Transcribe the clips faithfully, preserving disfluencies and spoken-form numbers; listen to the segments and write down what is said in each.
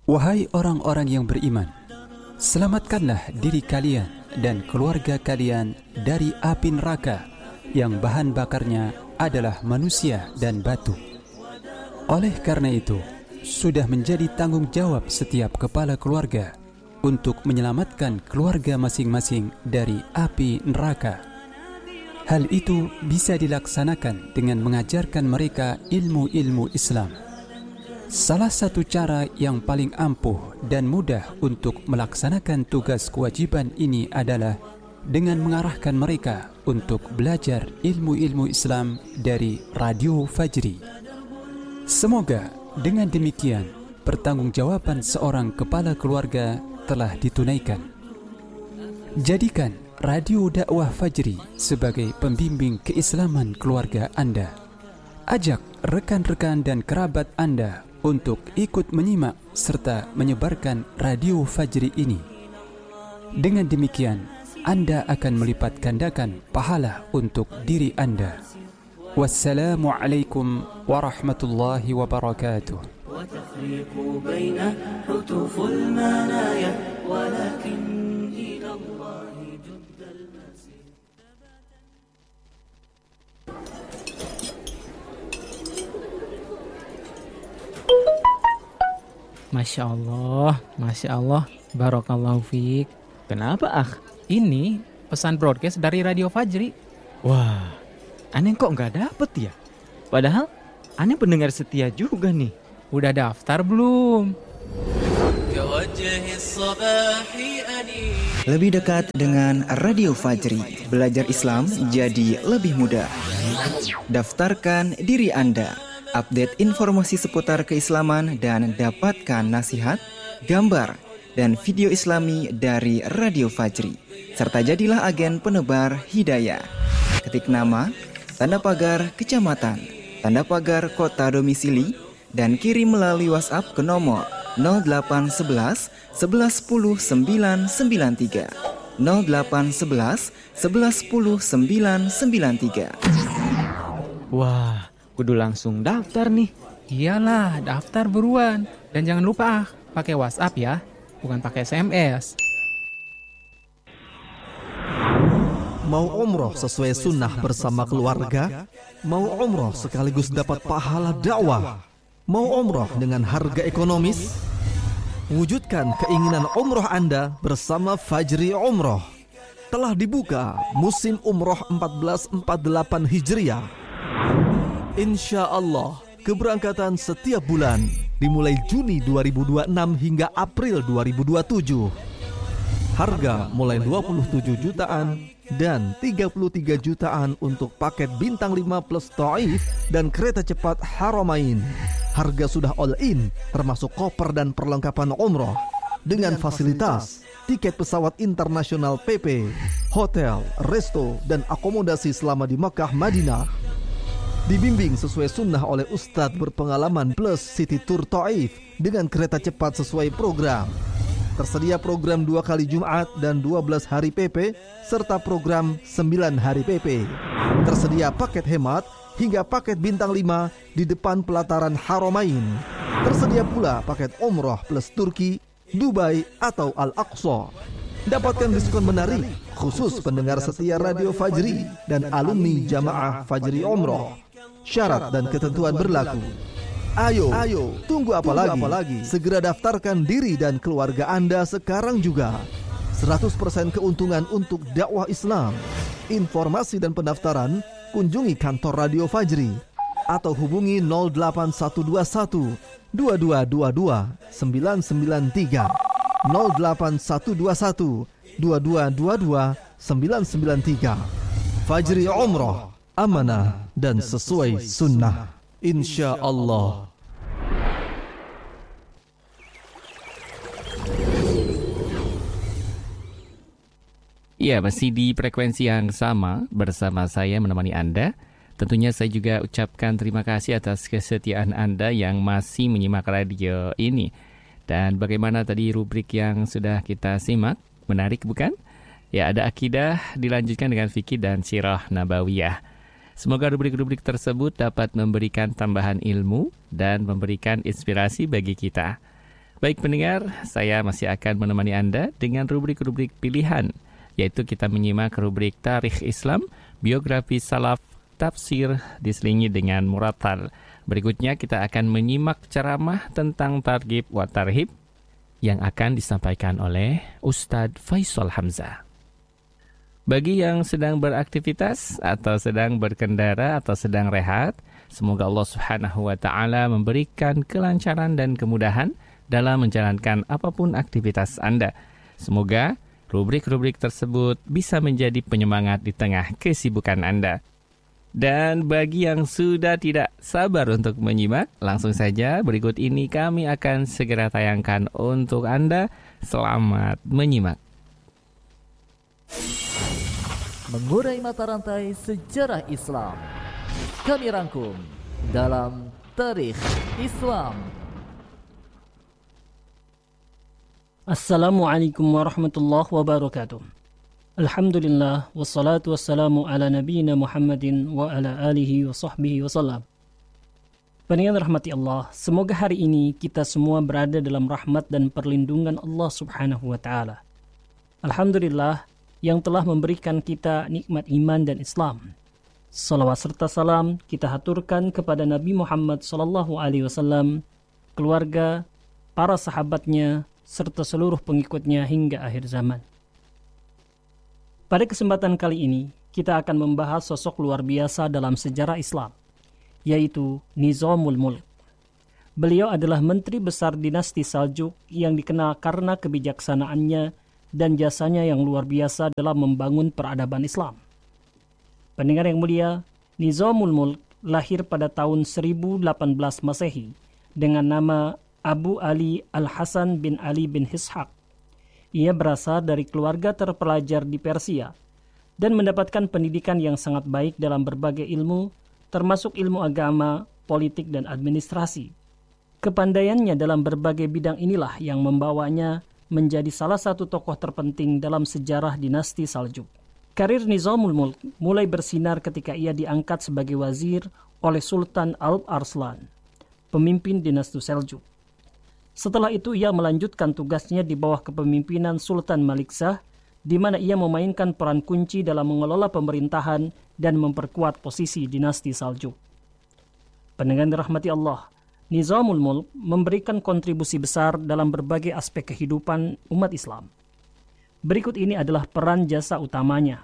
Wahai orang-orang yang beriman, selamatkanlah diri kalian dan keluarga kalian dari api neraka yang bahan bakarnya adalah manusia dan batu. Oleh karena itu, sudah menjadi tanggung jawab setiap kepala keluarga untuk menyelamatkan keluarga masing-masing dari api neraka. Hal itu bisa dilaksanakan dengan mengajarkan mereka ilmu-ilmu Islam. Salah satu cara yang paling ampuh dan mudah untuk melaksanakan tugas kewajiban ini adalah dengan mengarahkan mereka untuk belajar ilmu-ilmu Islam dari Radio Fajri. Semoga dengan demikian pertanggungjawaban seorang kepala keluarga telah ditunaikan. Jadikan Radio Dakwah Fajri sebagai pembimbing keislaman keluarga Anda. Ajak rekan-rekan dan kerabat Anda untuk ikut menyimak serta menyebarkan Radio Fajri ini. Dengan demikian, Anda akan melipat gandakan pahala untuk diri Anda. Wassalamualaikum warahmatullahi wabarakatuh. Masya Allah, Masya Allah, Barakallahu fiik. Kenapa, Akh? Ini pesan broadcast dari Radio Fajri. Wah, aneh kok nggak dapet ya? Padahal aneh pendengar setia juga nih. Udah daftar belum? Lebih dekat dengan Radio Fajri, belajar Islam jadi lebih mudah. Daftarkan diri Anda. Update informasi seputar keislaman dan dapatkan nasihat, gambar, dan video islami dari Radio Fajri. Serta jadilah agen penebar hidayah. Ketik nama, tanda pagar kecamatan, tanda pagar kota domisili, dan kirim melalui WhatsApp ke nomor nol delapan satu satu, satu satu sembilan sembilan tiga nol delapan satu satu, satu satu sembilan sembilan tiga. Wah, kudu langsung daftar nih. Iyalah, daftar buruan. Dan jangan lupa, pakai WhatsApp ya, bukan pakai S M S. Mau umroh sesuai sunnah bersama keluarga? Mau umroh sekaligus dapat pahala dakwah? Mau umroh dengan harga ekonomis? Wujudkan keinginan umroh Anda bersama Fajri Umroh. Telah dibuka musim umroh seribu empat ratus empat puluh delapan Hijriah. Insya Allah, keberangkatan setiap bulan dimulai Juni dua ribu dua puluh enam hingga April dua ribu dua puluh tujuh. Harga mulai dua puluh tujuh jutaan dan tiga puluh tiga jutaan untuk paket bintang lima plus Taif dan kereta cepat Haramain. Harga sudah all in, termasuk koper dan perlengkapan umroh. Dengan fasilitas tiket pesawat internasional P P, hotel, resto, dan akomodasi selama di Makkah Madinah. Dibimbing sesuai sunnah oleh Ustadz berpengalaman plus City Tour Taif dengan kereta cepat sesuai program. Tersedia program dua kali Jumat dan dua belas hari P P serta program sembilan hari P P. Tersedia paket hemat hingga paket bintang lima di depan pelataran Haramain. Tersedia pula paket umroh plus Turki, Dubai atau Al-Aqsa. Dapatkan diskon menarik khusus pendengar setia Radio Fajri dan alumni Jamaah Fajri Umroh. Syarat dan ketentuan berlaku. Ayo, ayo, tunggu apa lagi? apa lagi? Segera daftarkan diri dan keluarga Anda sekarang juga. seratus persen keuntungan untuk dakwah Islam. Informasi dan pendaftaran kunjungi kantor Radio Fajri atau hubungi nol delapan satu dua satu dua dua dua dua sembilan sembilan tiga nol delapan satu dua satu dua dua dua dua sembilan sembilan tiga. Fajri Umroh, amanah dan sesuai sunnah, insya Allah. Ya, masih di frekuensi yang sama bersama saya menemani Anda. Tentunya saya juga ucapkan terima kasih atas kesetiaan Anda yang masih menyimak radio ini. Dan bagaimana tadi rubrik yang sudah kita simak? Menarik bukan? Ya, ada akidah dilanjutkan dengan fikih dan sirah nabawiyah. Semoga rubrik-rubrik tersebut dapat memberikan tambahan ilmu dan memberikan inspirasi bagi kita. Baik pendengar, saya masih akan menemani Anda dengan rubrik-rubrik pilihan, yaitu kita menyimak rubrik Tarikh Islam, Biografi Salaf, Tafsir, diselingi dengan Muratal. Berikutnya kita akan menyimak ceramah tentang Targhib wa Tarhib yang akan disampaikan oleh Ustadz Faisal Hamzah. Bagi yang sedang beraktivitas atau sedang berkendara atau sedang rehat, semoga Allah Subhanahu wa taala memberikan kelancaran dan kemudahan dalam menjalankan apapun aktivitas Anda. Semoga rubrik-rubrik tersebut bisa menjadi penyemangat di tengah kesibukan Anda. Dan bagi yang sudah tidak sabar untuk menyimak, langsung saja berikut ini kami akan segera tayangkan untuk Anda. Selamat menyimak. Mengurai mata rantai sejarah Islam, kami rangkum dalam Tarikh Islam. Assalamualaikum warahmatullahi wabarakatuh. Alhamdulillah, wassalatu wassalamu ala nabiyina Muhammadin wa ala alihi wa sahbihi wasallam. Pendengar rahmati Allah, semoga hari ini kita semua berada dalam rahmat dan perlindungan Allah subhanahu wa ta'ala. Alhamdulillah yang telah memberikan kita nikmat iman dan Islam. Salawat serta salam kita haturkan kepada Nabi Muhammad sallallahu alaihi wasallam, keluarga, para sahabatnya, serta seluruh pengikutnya hingga akhir zaman. Pada kesempatan kali ini, kita akan membahas sosok luar biasa dalam sejarah Islam, yaitu Nizamul Mulk. Beliau adalah Menteri Besar Dinasti Saljuk yang dikenal karena kebijaksanaannya dan jasanya yang luar biasa dalam membangun peradaban Islam. Pendengar yang mulia, Nizamul Mulk lahir pada tahun seribu delapan belas Masehi dengan nama Abu Ali Al-Hasan bin Ali bin Ishaq. Ia berasal dari keluarga terpelajar di Persia dan mendapatkan pendidikan yang sangat baik dalam berbagai ilmu, termasuk ilmu agama, politik, dan administrasi. Kepandaiannya dalam berbagai bidang inilah yang membawanya menjadi salah satu tokoh terpenting dalam sejarah dinasti Saljuk. Karir Nizamul Mulk mulai bersinar ketika ia diangkat sebagai wazir oleh Sultan Alp Arslan, pemimpin dinasti Saljuk. Setelah itu ia melanjutkan tugasnya di bawah kepemimpinan Sultan Malik Shah, di mana ia memainkan peran kunci dalam mengelola pemerintahan dan memperkuat posisi dinasti Saljuk. Pendengar dirahmati Allah, Nizamul Mulk memberikan kontribusi besar dalam berbagai aspek kehidupan umat Islam. Berikut ini adalah peran jasa utamanya.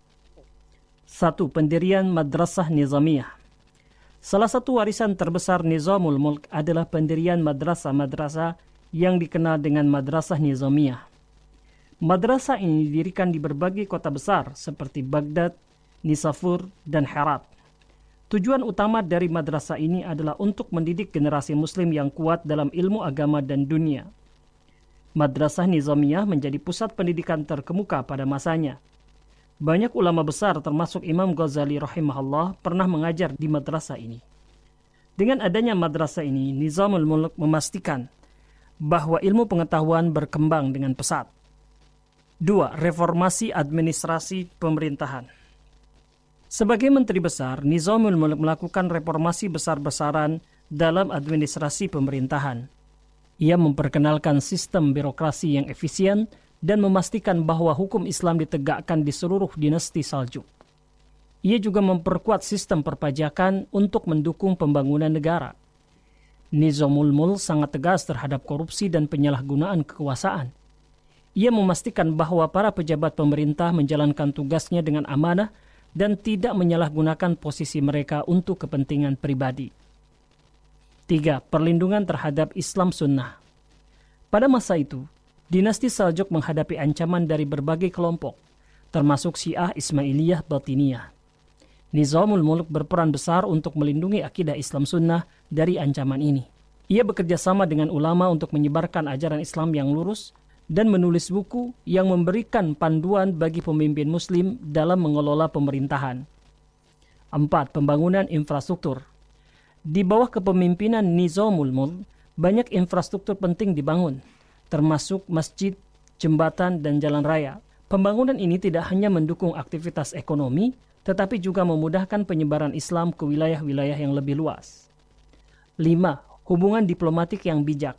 Satu. Pendirian Madrasah Nizamiyah. Salah satu warisan terbesar Nizamul Mulk adalah pendirian madrasah-madrasah yang dikenal dengan Madrasah Nizamiyah. Madrasah ini didirikan di berbagai kota besar seperti Baghdad, Nisapur, dan Herat. Tujuan utama dari madrasah ini adalah untuk mendidik generasi muslim yang kuat dalam ilmu agama dan dunia. Madrasah Nizamiyah menjadi pusat pendidikan terkemuka pada masanya. Banyak ulama besar termasuk Imam Ghazali rahimahullah pernah mengajar di madrasah ini. Dengan adanya madrasah ini, Nizamul Mulk memastikan bahwa ilmu pengetahuan berkembang dengan pesat. Dua. Reformasi administrasi pemerintahan. Sebagai menteri besar, Nizamul Mulk melakukan reformasi besar-besaran dalam administrasi pemerintahan. Ia memperkenalkan sistem birokrasi yang efisien dan memastikan bahwa hukum Islam ditegakkan di seluruh dinasti Saljuk. Ia juga memperkuat sistem perpajakan untuk mendukung pembangunan negara. Nizamul Mulk sangat tegas terhadap korupsi dan penyalahgunaan kekuasaan. Ia memastikan bahwa para pejabat pemerintah menjalankan tugasnya dengan amanah dan tidak menyalahgunakan posisi mereka untuk kepentingan pribadi. Tiga. Perlindungan terhadap Islam Sunnah. Pada masa itu, dinasti Saljuk menghadapi ancaman dari berbagai kelompok, termasuk Syiah Ismailiyah Batiniyah. Nizamul Mulk berperan besar untuk melindungi akidah Islam Sunnah dari ancaman ini. Ia bekerja sama dengan ulama untuk menyebarkan ajaran Islam yang lurus dan menulis buku yang memberikan panduan bagi pemimpin Muslim dalam mengelola pemerintahan. Empat. Pembangunan infrastruktur. Di bawah kepemimpinan Nizamul Mulk, banyak infrastruktur penting dibangun, termasuk masjid, jembatan, dan jalan raya. Pembangunan ini tidak hanya mendukung aktivitas ekonomi, tetapi juga memudahkan penyebaran Islam ke wilayah-wilayah yang lebih luas. Lima. Hubungan diplomatik yang bijak.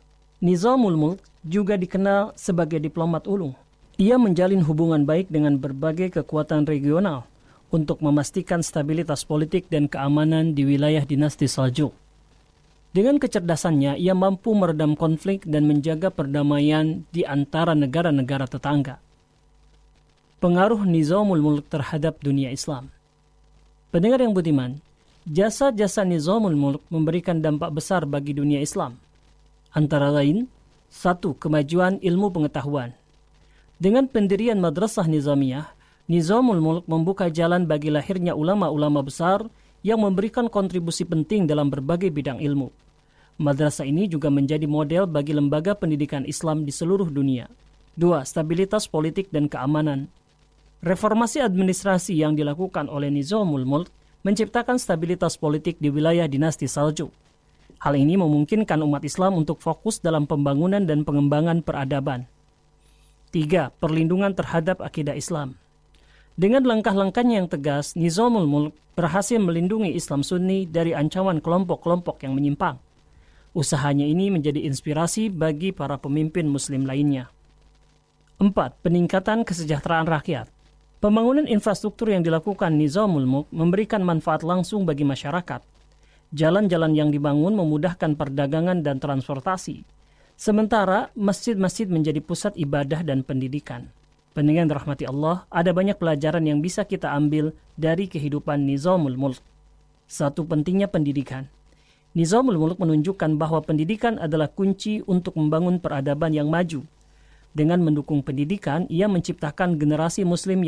Nizamul Mulk juga dikenal sebagai diplomat ulung. Ia menjalin hubungan baik dengan berbagai kekuatan regional untuk memastikan stabilitas politik dan keamanan di wilayah dinasti Saljuk. Dengan kecerdasannya, ia mampu meredam konflik dan menjaga perdamaian di antara negara-negara tetangga. Pengaruh Nizamul Mulk terhadap dunia Islam. Pendengar yang budiman, jasa-jasa Nizamul Mulk memberikan dampak besar bagi dunia Islam. Antara lain, satu, kemajuan ilmu pengetahuan. Dengan pendirian Madrasah Nizamiyah, Nizamul Mulk membuka jalan bagi lahirnya ulama-ulama besar yang memberikan kontribusi penting dalam berbagai bidang ilmu. Madrasah ini juga menjadi model bagi lembaga pendidikan Islam di seluruh dunia. Dua, stabilitas politik dan keamanan. Reformasi administrasi yang dilakukan oleh Nizamul Mulk menciptakan stabilitas politik di wilayah dinasti Saljuk. Hal ini memungkinkan umat Islam untuk fokus dalam pembangunan dan pengembangan peradaban. Tiga, perlindungan terhadap akidah Islam. Dengan langkah-langkahnya yang tegas, Nizamul Mulk berhasil melindungi Islam Sunni dari ancaman kelompok-kelompok yang menyimpang. Usahanya ini menjadi inspirasi bagi para pemimpin Muslim lainnya. Empat, peningkatan kesejahteraan rakyat. Pembangunan infrastruktur yang dilakukan Nizamul Mulk memberikan manfaat langsung bagi masyarakat. Jalan-jalan yang dibangun memudahkan perdagangan dan transportasi. Sementara masjid-masjid menjadi pusat ibadah dan pendidikan. Pendengar rahmati Allah, ada banyak pelajaran yang bisa kita ambil dari kehidupan Nizamul Mulk. Satu, pentingnya pendidikan. Nizamul Mulk menunjukkan bahwa pendidikan adalah kunci untuk membangun peradaban yang maju. Dengan mendukung pendidikan, ia menciptakan generasi Muslim